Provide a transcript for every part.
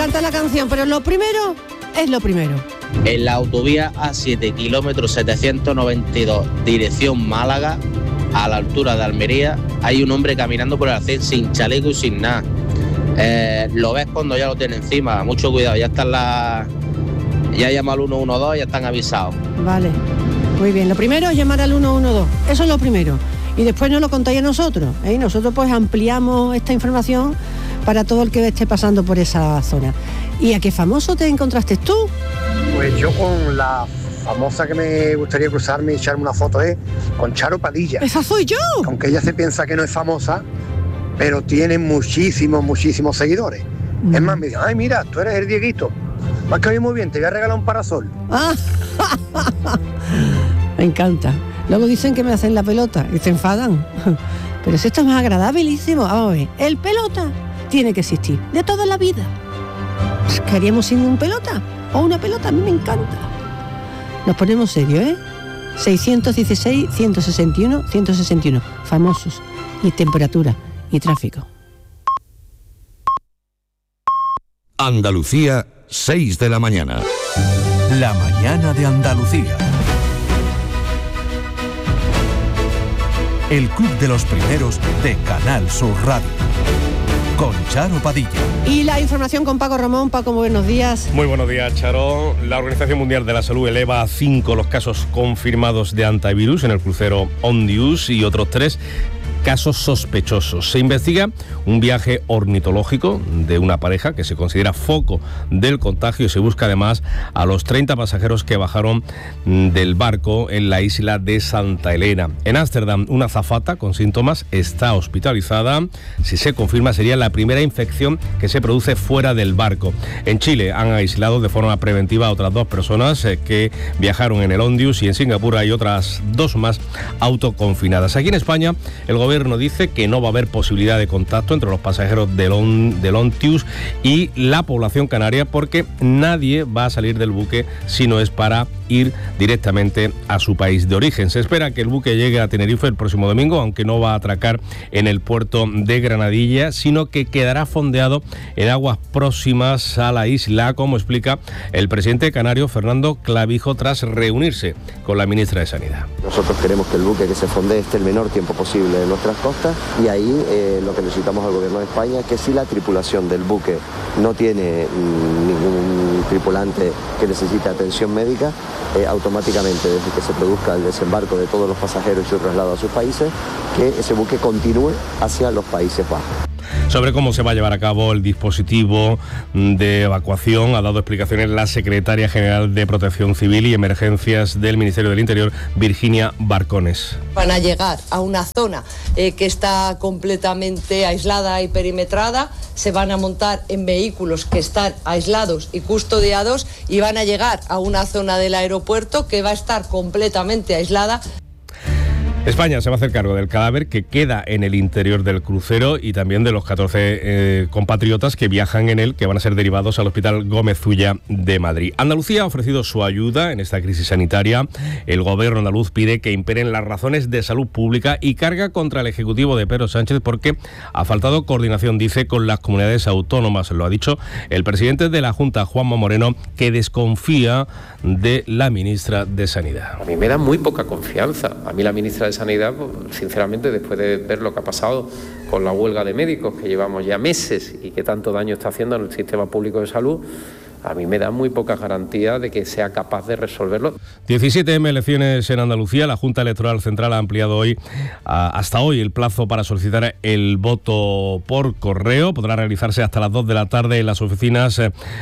encanta la canción, pero lo primero es lo primero. En la autovía A7, kilómetro 792, dirección Málaga, a la altura de Almería, hay un hombre caminando por el arcén sin chaleco y sin nada. Lo ves cuando ya lo tiene encima, mucho cuidado, ya llama al 112, ya están avisados. Vale, muy bien, lo primero es llamar al 112, eso es lo primero, y después nos lo contáis a nosotros, ¿eh? Nosotros pues ampliamos esta información para todo el que esté pasando por esa zona. ¿Y a qué famoso te encontraste tú? Pues yo con la famosa que me gustaría cruzarme y echarme una foto con Charo Padilla. ¡Esa soy yo! Aunque ella se piensa que no es famosa, pero tiene muchísimos seguidores. Es más, me dijo, ay mira, tú eres el Dieguito. Me has caído muy bien, te voy a regalar un parasol. Me encanta. Luego dicen que me hacen la pelota y se enfadan. Pero si esto es más agradabilísimo. Vamos a ver, el pelota tiene que existir de toda la vida. ¿Qué haríamos sin un pelota? O una pelota, a mí me encanta. Nos ponemos serios, ¿eh? 616-161-161. Famosos. Y temperatura. Y tráfico. Andalucía, 6 de la mañana. La mañana de Andalucía. El Club de los Primeros de Canal Sur Radio. Con Charo Padilla. Y la información con Paco Ramón. Paco, buenos días. Muy buenos días, Charo. La Organización Mundial de la Salud eleva a 5 los casos confirmados de antivirus en el crucero Ondius y otros 3 casos sospechosos. Se investiga un viaje ornitológico de una pareja que se considera foco del contagio y se busca además a los 30 pasajeros que bajaron del barco en la isla de Santa Elena. En Ámsterdam, una azafata con síntomas está hospitalizada. Si se confirma, sería la primera infección que se produce fuera del barco. En Chile han aislado de forma preventiva a otras 2 personas que viajaron en el Ondius y en Singapur hay otras 2 más autoconfinadas. Aquí en España, el gobierno dice que no va a haber posibilidad de contacto entre los pasajeros del Ondius y la población canaria porque nadie va a salir del buque si no es para ir directamente a su país de origen. Se espera que el buque llegue a Tenerife el próximo domingo, aunque no va a atracar en el puerto de Granadilla, sino que quedará fondeado en aguas próximas a la isla, como explica el presidente canario Fernando Clavijo tras reunirse con la ministra de Sanidad. Nosotros queremos que el buque que se fondee esté el menor tiempo posible en nuestras costas y ahí lo que necesitamos al gobierno de España es que si la tripulación del buque no tiene ningún tripulante que necesite atención médica, automáticamente desde que se produzca el desembarco de todos los pasajeros y su traslado a sus países, que ese buque continúe hacia los Países Bajos. Sobre cómo se va a llevar a cabo el dispositivo de evacuación ha dado explicaciones la secretaria general de Protección Civil y Emergencias del Ministerio del Interior, Virginia Barcones. Van a llegar a una zona que está completamente aislada y perimetrada, se van a montar en vehículos que están aislados y custodiados y van a llegar a una zona del aeropuerto que va a estar completamente aislada. España se va a hacer cargo del cadáver que queda en el interior del crucero y también de los 14 compatriotas que viajan en él, que van a ser derivados al Hospital Gómez Ulla de Madrid. Andalucía ha ofrecido su ayuda en esta crisis sanitaria. El gobierno andaluz pide que imperen las razones de salud pública y carga contra el Ejecutivo de Pedro Sánchez porque ha faltado coordinación, dice, con las comunidades autónomas. Lo ha dicho el presidente de la Junta, Juanma Moreno, que desconfía de la ministra de Sanidad. A mí me da muy poca confianza. A mí la ministra de Sanidad, sinceramente, después de ver lo que ha pasado con la huelga de médicos que llevamos ya meses y que tanto daño está haciendo en el sistema público de salud, a mí me da muy pocas garantías de que sea capaz de resolverlo. 17 elecciones en Andalucía. La Junta Electoral Central ha ampliado hasta hoy el plazo para solicitar el voto por correo. Podrá realizarse hasta las 2 de la tarde en las oficinas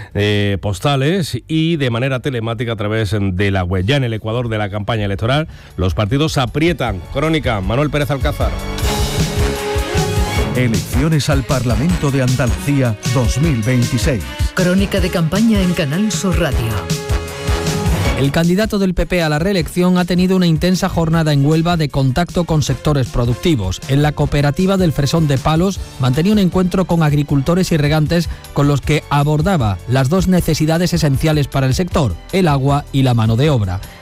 postales y de manera telemática a través de la web. Ya en el Ecuador de la campaña electoral, los partidos aprietan. Crónica, Manuel Pérez Alcázar. Elecciones al Parlamento de Andalucía 2026. Crónica de campaña en Canal Sur Radio. El candidato del PP a la reelección ha tenido una intensa jornada en Huelva de contacto con sectores productivos. En la cooperativa del Fresón de Palos mantenía un encuentro con agricultores y regantes con los que abordaba las 2 necesidades esenciales para el sector, el agua y la mano de obra.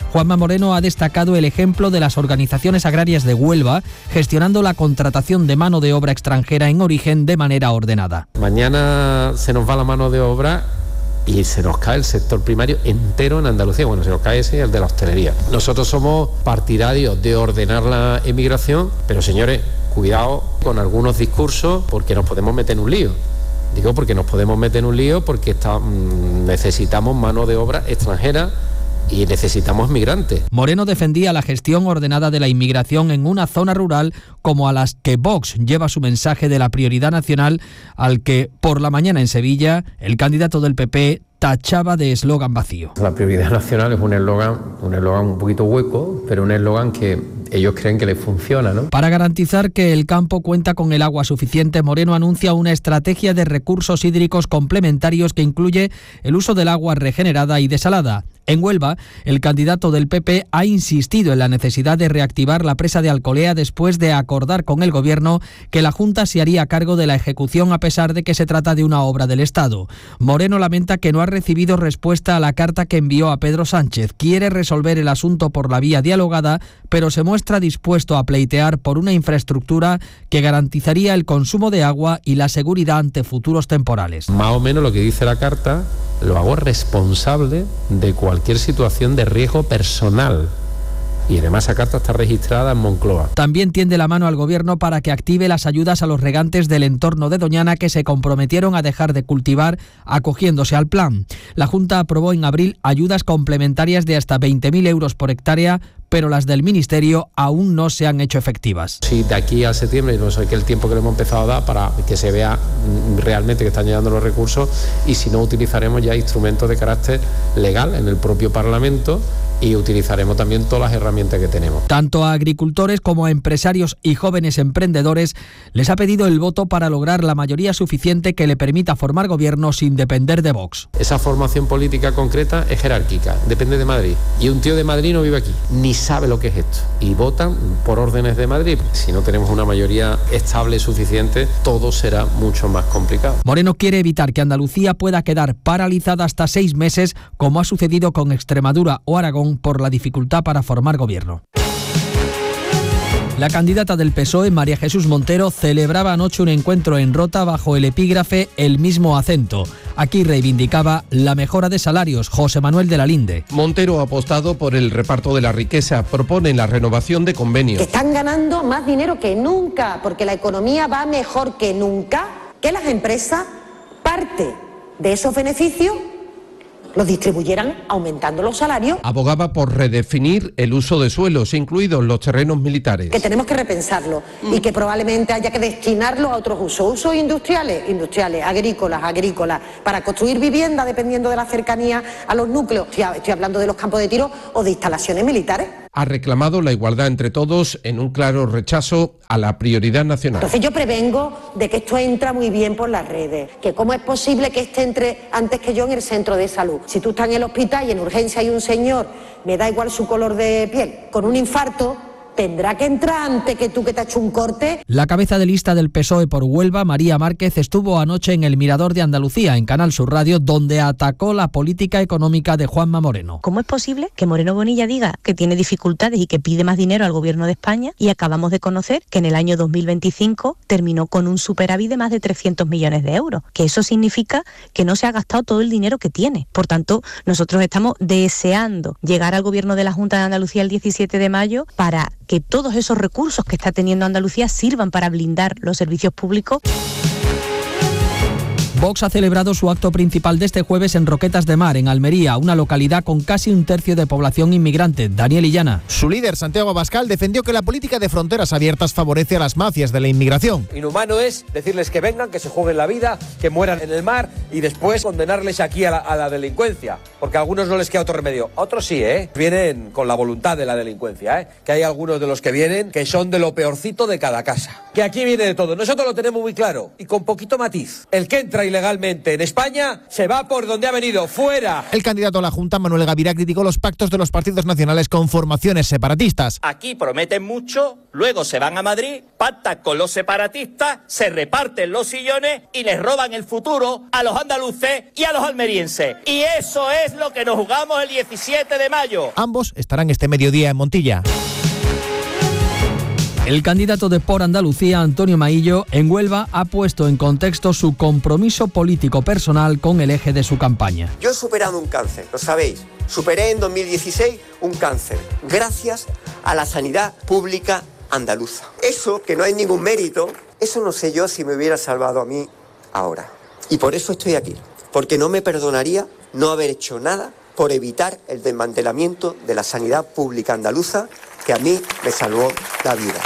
Juanma Moreno ha destacado el ejemplo de las organizaciones agrarias de Huelva, gestionando la contratación de mano de obra extranjera en origen de manera ordenada. Mañana se nos va la mano de obra y se nos cae el sector primario entero en Andalucía. Bueno, se nos cae ese y el de la hostelería. Nosotros somos partidarios de ordenar la emigración, pero señores, cuidado con algunos discursos porque nos podemos meter en un lío. Digo porque nos podemos meter en un lío porque necesitamos mano de obra extranjera y necesitamos migrantes. Moreno defendía la gestión ordenada de la inmigración en una zona rural como a las que Vox lleva su mensaje de la prioridad nacional, al que por la mañana en Sevilla el candidato del PP tachaba de eslogan vacío. La prioridad nacional es un eslogan un poquito hueco, pero un eslogan que ellos creen que les funciona, ¿no? Para garantizar que el campo cuenta con el agua suficiente, Moreno anuncia una estrategia de recursos hídricos complementarios que incluye el uso del agua regenerada y desalada. En Huelva, el candidato del PP ha insistido en la necesidad de reactivar la presa de Alcolea después de acordar con el Gobierno que la Junta se haría cargo de la ejecución a pesar de que se trata de una obra del Estado. Moreno lamenta que no ha recibido respuesta a la carta que envió a Pedro Sánchez. Quiere resolver el asunto por la vía dialogada, pero se muestra dispuesto a pleitear por una infraestructura que garantizaría el consumo de agua y la seguridad ante futuros temporales. Más o menos lo que dice la carta lo hago responsable de cualquier situación de riesgo personal. Y además esa carta está registrada en Moncloa. También tiende la mano al Gobierno para que active las ayudas a los regantes del entorno de Doñana que se comprometieron a dejar de cultivar acogiéndose al plan. La Junta aprobó en abril ayudas complementarias de hasta 20.000 euros por hectárea, pero las del Ministerio aún no se han hecho efectivas. Sí, de aquí a septiembre, no sé qué el tiempo que le hemos empezado a dar para que se vea realmente que están llegando los recursos, y si no utilizaremos ya instrumentos de carácter legal en el propio Parlamento y utilizaremos también todas las herramientas que tenemos. Tanto a agricultores como a empresarios y jóvenes emprendedores les ha pedido el voto para lograr la mayoría suficiente que le permita formar gobierno sin depender de Vox. Esa formación política concreta es jerárquica, depende de Madrid. Y un tío de Madrid no vive aquí, ni sabe lo que es esto. Y votan por órdenes de Madrid. Si no tenemos una mayoría estable suficiente, todo será mucho más complicado. Moreno quiere evitar que Andalucía pueda quedar paralizada hasta 6 meses, como ha sucedido con Extremadura o Aragón, por la dificultad para formar gobierno. La candidata del PSOE, María Jesús Montero, celebraba anoche un encuentro en Rota bajo el epígrafe El mismo acento. Aquí reivindicaba la mejora de salarios. José Manuel de la Linde. Montero ha apostado por el reparto de la riqueza, propone la renovación de convenios. Están ganando más dinero que nunca, porque la economía va mejor que nunca, que las empresas parte de esos beneficios los distribuyeran aumentando los salarios. Abogaba por redefinir el uso de suelos, incluidos los terrenos militares. Que tenemos que repensarlo y que probablemente haya que destinarlo a otros usos industriales, agrícolas, para construir vivienda dependiendo de la cercanía a los núcleos. Estoy hablando de los campos de tiro o de instalaciones militares. Ha reclamado la igualdad entre todos en un claro rechazo a la prioridad nacional. Entonces yo prevengo de que esto entra muy bien por las redes, que cómo es posible que este entre antes que yo en el centro de salud. Si tú estás en el hospital y en urgencia hay un señor, me da igual su color de piel, con un infarto, tendrá que entrar antes que tú que te has hecho un corte. La cabeza de lista del PSOE por Huelva, María Márquez, estuvo anoche en el Mirador de Andalucía, en Canal Sur Radio, donde atacó la política económica de Juanma Moreno. ¿Cómo es posible que Moreno Bonilla diga que tiene dificultades y que pide más dinero al Gobierno de España, y acabamos de conocer que en el año 2025 terminó con un superávit de más de 300 millones de euros? Que eso significa que no se ha gastado todo el dinero que tiene. Por tanto, nosotros estamos deseando llegar al Gobierno de la Junta de Andalucía el 17 de mayo para que todos esos recursos que está teniendo Andalucía sirvan para blindar los servicios públicos. Vox ha celebrado su acto principal de este jueves en Roquetas de Mar, en Almería, una localidad con casi 1/3 de población inmigrante. Daniel Illana. Su líder, Santiago Abascal, defendió que la política de fronteras abiertas favorece a las mafias de la inmigración. Inhumano es decirles que vengan, que se jueguen la vida, que mueran en el mar y después condenarles aquí a la delincuencia. Porque a algunos no les queda otro remedio. A otros sí, vienen con la voluntad de la delincuencia, Que hay algunos de los que vienen que son de lo peorcito de cada casa. Que aquí viene de todo. Nosotros lo tenemos muy claro y con poquito matiz. El que entra y ilegalmente en España, se va por donde ha venido, fuera. El candidato a la Junta, Manuel Gavirá, criticó los pactos de los partidos nacionales con formaciones separatistas. Aquí prometen mucho, luego se van a Madrid, pactan con los separatistas, se reparten los sillones y les roban el futuro a los andaluces y a los almerienses. Y eso es lo que nos jugamos el 17 de mayo. Ambos estarán este mediodía en Montilla. El candidato de Por Andalucía, Antonio Maillo, en Huelva ha puesto en contexto su compromiso político personal con el eje de su campaña. Yo he superado un cáncer, lo sabéis. Superé en 2016 un cáncer, gracias a la sanidad pública andaluza. Eso, que no hay ningún mérito, eso no sé yo si me hubiera salvado a mí ahora. Y por eso estoy aquí, porque no me perdonaría no haber hecho nada por evitar el desmantelamiento de la sanidad pública andaluza, que a mí me salvó la vida.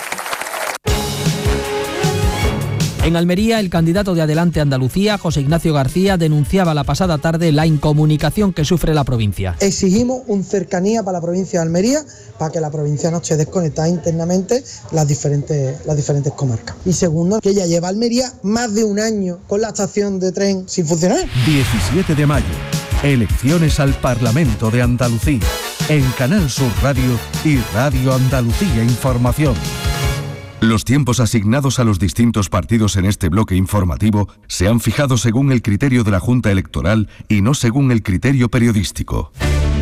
En Almería, el candidato de Adelante Andalucía, José Ignacio García, denunciaba la pasada tarde la incomunicación que sufre la provincia. Exigimos un cercanía para la provincia de Almería, para que la provincia no esté desconectada internamente las diferentes comarcas. Y segundo, que ya lleva Almería más de un año con la estación de tren sin funcionar. 17 de mayo, elecciones al Parlamento de Andalucía, en Canal Sur Radio y Radio Andalucía Información. Los tiempos asignados a los distintos partidos en este bloque informativo se han fijado según el criterio de la Junta Electoral y no según el criterio periodístico.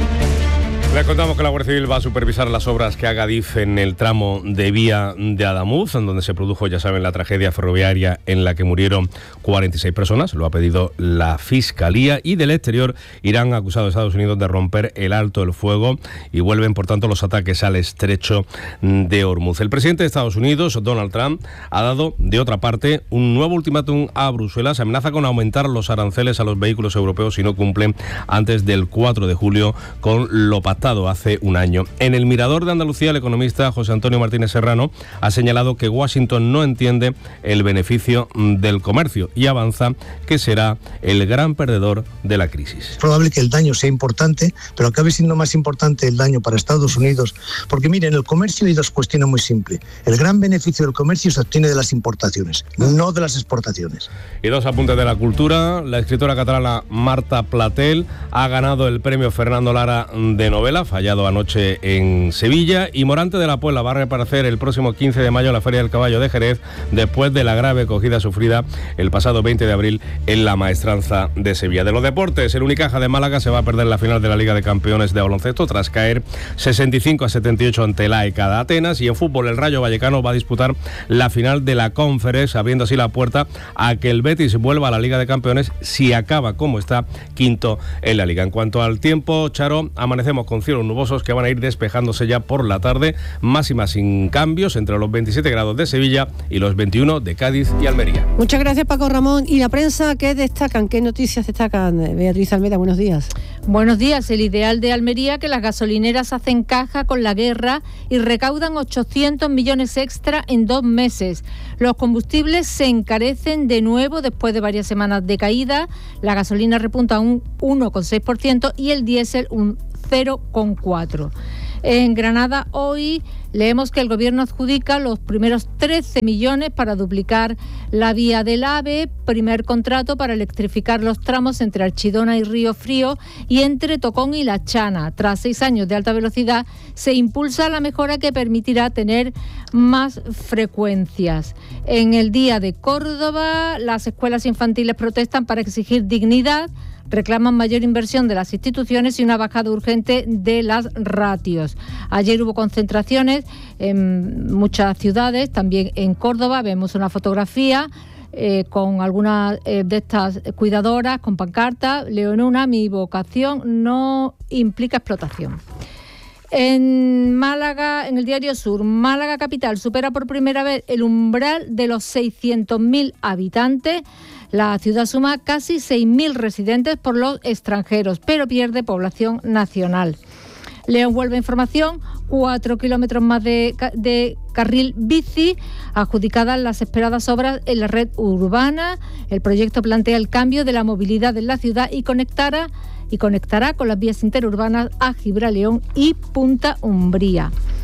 Le contamos que la Guardia Civil va a supervisar las obras que haga DIF en el tramo de vía de Adamuz, en donde se produjo, ya saben, la tragedia ferroviaria en la que murieron 46 personas. Lo ha pedido la Fiscalía, y del exterior Irán ha acusado a Estados Unidos de romper el alto el fuego y vuelven, por tanto, los ataques al estrecho de Hormuz. El presidente de Estados Unidos, Donald Trump, ha dado, de otra parte, un nuevo ultimátum a Bruselas. Amenaza con aumentar los aranceles a los vehículos europeos si no cumplen antes del 4 de julio con lo pactado hace un año. En el Mirador de Andalucía, el economista José Antonio Martínez Serrano ha señalado que Washington no entiende el beneficio del comercio y avanza que será el gran perdedor de la crisis. Es probable que el daño sea importante, pero acabe siendo más importante el daño para Estados Unidos, porque miren, en el comercio hay dos cuestiones muy simples. El gran beneficio del comercio se obtiene de las importaciones, no de las exportaciones. Y dos apuntes de la cultura. La escritora catalana Marta Platel ha ganado el premio Fernando Lara de novela, fallado anoche en Sevilla, y Morante de la Puebla va a reaparecer el próximo 15 de mayo en la Feria del Caballo de Jerez, después de la grave acogida sufrida el pasado 20 de abril en la Maestranza de Sevilla. De los deportes, el Unicaja de Málaga se va a perder la final de la Liga de Campeones de baloncesto tras caer 65-78 ante el AEK de Atenas, y en fútbol el Rayo Vallecano va a disputar la final de la Conference, abriendo así la puerta a que el Betis vuelva a la Liga de Campeones si acaba como está, quinto en la Liga. En cuanto al tiempo, Charo, amanecemos con cielos nubosos que van a ir despejándose ya por la tarde, máximas sin cambios entre los 27 grados de Sevilla y los 21 de Cádiz y Almería. Muchas gracias, Paco Ramón. ¿Y la prensa qué destacan? ¿Qué noticias destacan? Beatriz Almeda, buenos días. Buenos días. El ideal de Almería, que las gasolineras hacen caja con la guerra y recaudan 800 millones extra en 2 meses. Los combustibles se encarecen de nuevo después de varias semanas de caída. La gasolina repunta un 1,6% y el diésel un 0,4%. En Granada hoy leemos que el Gobierno adjudica los primeros 13 millones para duplicar la vía del AVE, primer contrato para electrificar los tramos entre Archidona y Río Frío y entre Tocón y La Chana. Tras 6 años de alta velocidad, se impulsa la mejora que permitirá tener más frecuencias. En el Día de Córdoba, las escuelas infantiles protestan para exigir dignidad, reclaman mayor inversión de las instituciones y una bajada urgente de las ratios. Ayer hubo concentraciones en muchas ciudades, también en Córdoba. Vemos una fotografía con algunas de estas cuidadoras con pancarta: leo en una, mi vocación no implica explotación. En Málaga, en el Diario Sur, Málaga capital supera por primera vez el umbral de los 600.000 habitantes. La ciudad suma casi 6.000 residentes por los extranjeros, pero pierde población nacional. León Huelva Información, 4 kilómetros más de carril bici, adjudicadas las esperadas obras en la red urbana. El proyecto plantea el cambio de la movilidad en la ciudad y conectará con las vías interurbanas a Gibraleón y Punta Umbría.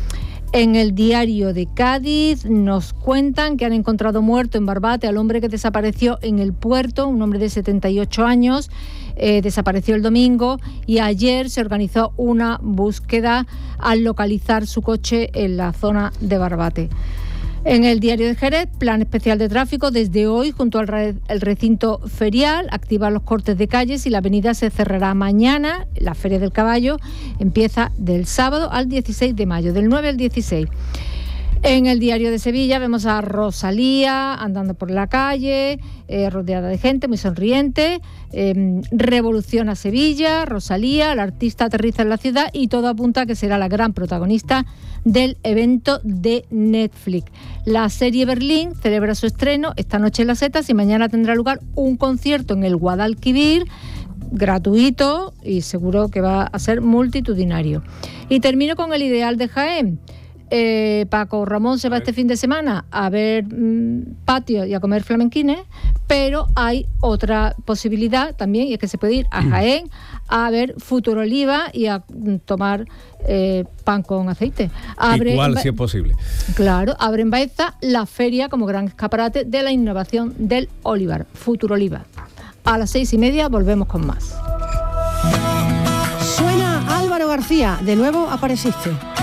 En el Diario de Cádiz nos cuentan que han encontrado muerto en Barbate al hombre que desapareció en el puerto, un hombre de 78 años, desapareció el domingo y ayer se organizó una búsqueda al localizar su coche en la zona de Barbate. En el Diario de Jerez, plan especial de tráfico desde hoy junto al recinto ferial, activan los cortes de calles y la avenida se cerrará mañana. La Feria del Caballo empieza del sábado al 16 de mayo, del 9 al 16. En el Diario de Sevilla vemos a Rosalía andando por la calle, rodeada de gente, muy sonriente. Revoluciona Sevilla, Rosalía, la artista aterriza en la ciudad y todo apunta a que será la gran protagonista del evento de Netflix. La serie Berlín celebra su estreno esta noche en Las Setas y mañana tendrá lugar un concierto en el Guadalquivir, gratuito y seguro que va a ser multitudinario. Y termino con el Ideal de Jaén. Paco Ramón se va este fin de semana a ver patio y a comer flamenquines, pero hay otra posibilidad también, y es que se puede ir a Jaén a ver Futuroliva y a tomar pan con aceite. Igual, si es posible. Claro, abre en Baeza la feria como gran escaparate de la innovación del olivar, Futuroliva. A las 6:30 volvemos con más. Suena Álvaro García, de nuevo apareciste.